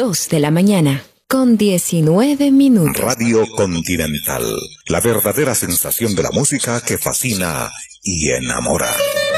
2 de la mañana, con 19 minutos. Radio Continental, la verdadera sensación de la música que fascina y enamora.